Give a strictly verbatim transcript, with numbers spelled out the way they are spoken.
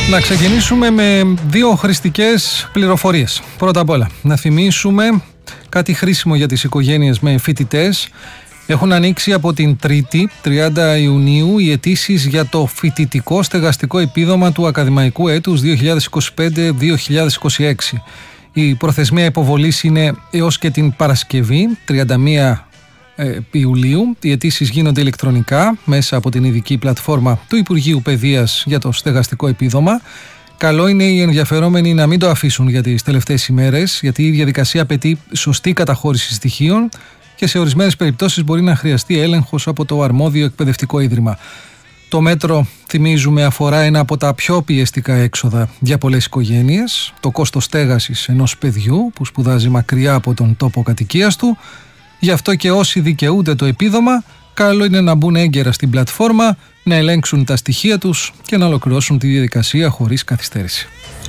Να ξεκινήσουμε με δύο χρηστικές πληροφορίες. Πρώτα απ' όλα, να θυμίσουμε κάτι χρήσιμο για τις οικογένειες με φοιτητές. Έχουν ανοίξει από την Τρίτη, τριάντα Ιουνίου, οι αιτήσεις για το φοιτητικό στεγαστικό επίδομα του ακαδημαϊκού έτους δύο χιλιάδες είκοσι πέντε δύο χιλιάδες είκοσι έξι. Η προθεσμία υποβολής είναι έως και την Παρασκευή, τριάντα μία Ιουλίου. Οι αιτήσεις γίνονται ηλεκτρονικά μέσα από την ειδική πλατφόρμα του Υπουργείου Παιδείας για το στεγαστικό επίδομα. Καλό είναι οι ενδιαφερόμενοι να μην το αφήσουν για τις τελευταίες ημέρες, γιατί η διαδικασία απαιτεί σωστή καταχώρηση στοιχείων και σε ορισμένες περιπτώσεις μπορεί να χρειαστεί έλεγχος από το αρμόδιο εκπαιδευτικό ίδρυμα. Το μέτρο, θυμίζουμε, αφορά ένα από τα πιο πιεστικά έξοδα για πολλές οικογένειες, το κόστος στέγασης ενός παιδιού που σπουδάζει μακριά από τον τόπο κατοικίας του. Γι' αυτό και όσοι δικαιούνται το επίδομα, καλό είναι να μπουν έγκαιρα στην πλατφόρμα, να ελέγξουν τα στοιχεία τους και να ολοκληρώσουν τη διαδικασία χωρίς καθυστέρηση.